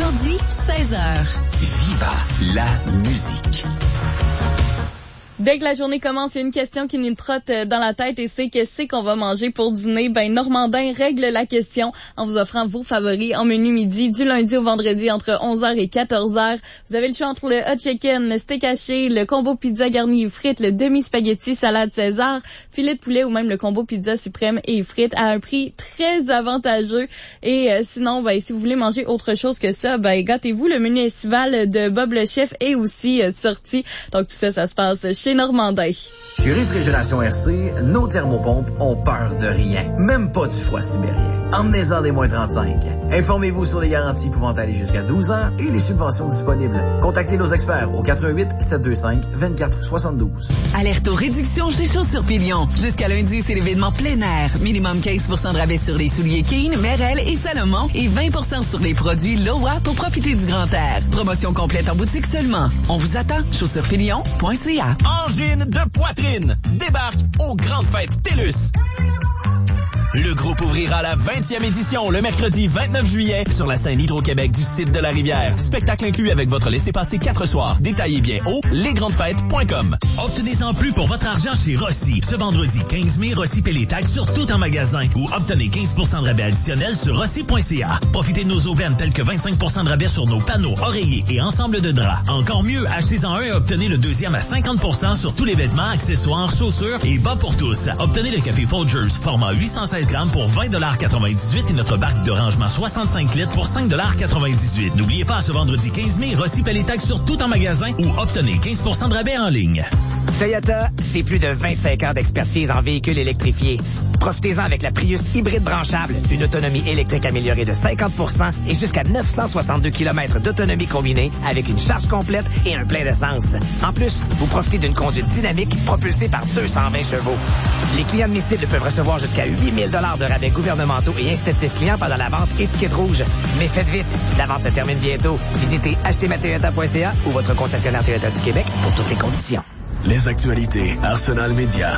Aujourd'hui, 16h. Viva la musique. Dès que la journée commence, il y a une question qui nous trotte dans la tête et c'est qu'est-ce qu'on va manger pour dîner? Ben, Normandin règle la question en vous offrant vos favoris en menu midi du lundi au vendredi entre 11h et 14h. Vous avez le choix entre le hot chicken, le steak haché, le combo pizza garni et frites, le demi-spaghetti salade César, filet de poulet ou même le combo pizza suprême et frites à un prix très avantageux. Et sinon, ben, si vous voulez manger autre chose que ça, ben, gâtez-vous, le menu estival de Bob le Chef est aussi sorti. Donc tout ça, ça se passe chez Normandin. Chez Réfrigération RC, nos thermopompes ont peur de rien, même pas du froid sibérien. Emmenez-en des moins 35. Informez-vous sur les garanties pouvant aller jusqu'à 12 ans et les subventions disponibles. Contactez nos experts au 88-725-2472. Alerte aux réductions chez Chaussures Pilion. Jusqu'à lundi, c'est l'événement plein air. Minimum 15% de rabais sur les souliers Keen, Merrell et Salomon et 20% sur les produits Loa pour profiter du grand air. Promotion complète en boutique seulement. On vous attend. chaussurespilion.ca. Angine de poitrine débarque aux grandes fêtes TELUS. Le groupe ouvrira la 20e édition le mercredi 29 juillet sur la scène Hydro-Québec du site de la Rivière. Spectacle inclus avec votre laissez-passer 4 soirs. Détaillez bien au lesgrandesfêtes.com. Obtenez-en plus pour votre argent chez Rossi. Ce vendredi 15 mai, Rossi paie les taxes sur tout en magasin ou obtenez 15% de rabais additionnel sur rossi.ca. Profitez de nos aubaines telles que 25% de rabais sur nos panneaux, oreillers et ensemble de draps. Encore mieux, achetez-en un et obtenez le deuxième à 50% sur tous les vêtements, accessoires, chaussures et bas pour tous. Obtenez le café Folgers format 816 grammes pour 20,98 et notre barque de rangement 65 litres pour 5,98 N'oubliez pas, ce vendredi 15 mai, Rossi paie les taxes sur tout en magasin ou obtenez 15% de rabais en ligne. Toyota, c'est plus de 25 ans d'expertise en véhicules électrifiés. Profitez-en avec la Prius hybride branchable, une autonomie électrique améliorée de 50% et jusqu'à 962 km d'autonomie combinée avec une charge complète et un plein d'essence. En plus, vous profitez d'une conduite dynamique propulsée par 220 chevaux. Les clients admissibles peuvent recevoir jusqu'à 8 000 $ de rabais gouvernementaux et incitatifs clients pendant la vente étiquette rouge. Mais faites vite, la vente se termine bientôt. Visitez achetezmatoyota.ca ou votre concessionnaire Toyota du Québec pour toutes les conditions. Les actualités Arsenal Média.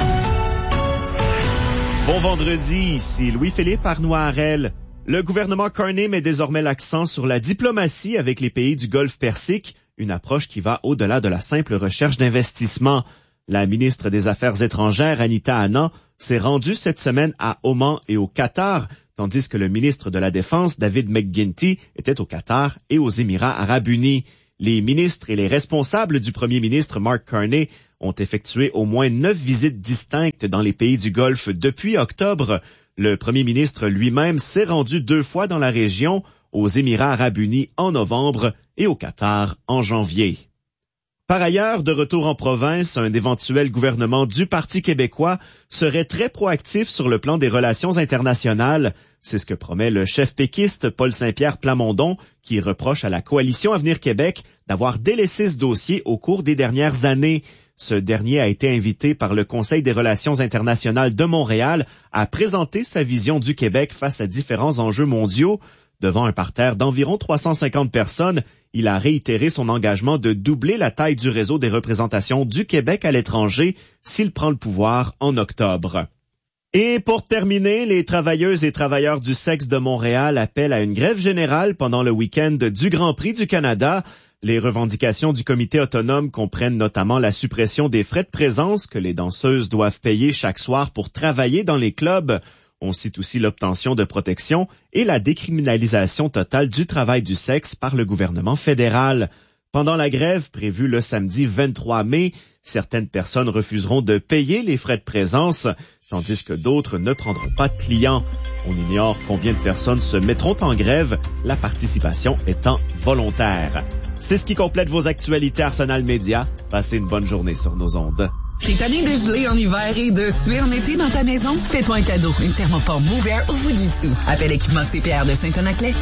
Bon vendredi, ici Louis-Philippe Arnois-Harel. Le gouvernement Carney met désormais l'accent sur la diplomatie avec les pays du Golfe Persique, une approche qui va au-delà de la simple recherche d'investissement. La ministre des Affaires étrangères, Anita Anand, s'est rendue cette semaine à Oman et au Qatar, tandis que le ministre de la Défense, David McGuinty, était au Qatar et aux Émirats arabes unis. Les ministres et les responsables du premier ministre Mark Carney ont effectué au moins 9 visites distinctes dans les pays du Golfe depuis octobre. Le premier ministre lui-même s'est rendu 2 fois dans la région, aux Émirats arabes unis en novembre et au Qatar en janvier. Par ailleurs, de retour en province, un éventuel gouvernement du Parti québécois serait très proactif sur le plan des relations internationales. C'est ce que promet le chef péquiste Paul Saint-Pierre Plamondon, qui reproche à la Coalition Avenir Québec d'avoir délaissé ce dossier au cours des dernières années. Ce dernier a été invité par le Conseil des relations internationales de Montréal à présenter sa vision du Québec face à différents enjeux mondiaux. Devant un parterre d'environ 350 personnes, il a réitéré son engagement de doubler la taille du réseau des représentations du Québec à l'étranger s'il prend le pouvoir en octobre. Et pour terminer, les travailleuses et travailleurs du sexe de Montréal appellent à une grève générale pendant le week-end du Grand Prix du Canada. Les revendications du comité autonome comprennent notamment la suppression des frais de présence que les danseuses doivent payer chaque soir pour travailler dans les clubs. On cite aussi l'obtention de protection et la décriminalisation totale du travail du sexe par le gouvernement fédéral. Pendant la grève prévue le samedi 23 mai, certaines personnes refuseront de payer les frais de présence, tandis que d'autres ne prendront pas de clients. On ignore combien de personnes se mettront en grève, la participation étant volontaire. C'est ce qui complète vos actualités Arsenal Média. Passez une bonne journée sur nos ondes. T'es tanné de geler en hiver et de suer en été dans ta maison? Fais-toi un cadeau, une thermopompe Mover au Fujitsu. Appelle équipement CPR de Saint-Anaclet,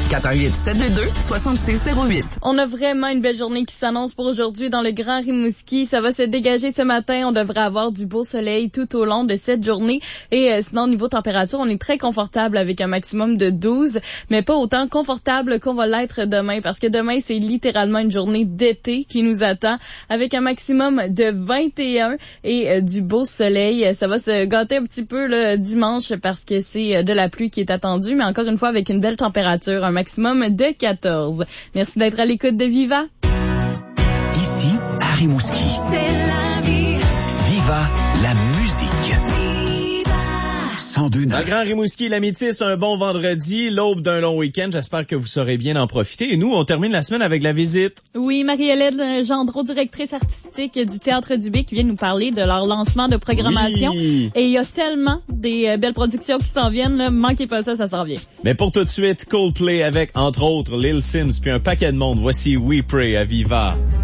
418-722-6608. On a vraiment une belle journée qui s'annonce pour aujourd'hui dans le Grand Rimouski. Ça va se dégager ce matin. On devrait avoir du beau soleil tout au long de cette journée. Et sinon, niveau température, on est très confortable avec un maximum de 12, mais pas autant confortable qu'on va l'être demain, parce que demain, c'est littéralement une journée d'été qui nous attend avec un maximum de 21. et du beau soleil. Ça va se gâter un petit peu le dimanche parce que c'est de la pluie qui est attendue, mais encore une fois avec une belle température, un maximum de 14. Merci d'être à l'écoute de Viva. Ici, à Rimouski. C'est la vie. Viva la musique. 102.9. Un grand Rimouski, la Métis, un bon vendredi, l'aube d'un long week-end. J'espère que vous saurez bien en profiter. Et nous, on termine la semaine avec la visite. Oui, Marie-Hélène Gendreau, directrice artistique du Théâtre du Bic, qui vient nous parler de leur lancement de programmation. Oui. Et il y a tellement des belles productions qui s'en viennent, là. Manquez pas ça s'en vient. Mais pour tout de suite, Coldplay avec, entre autres, Lil Sims puis un paquet de monde. Voici We Pray à Viva.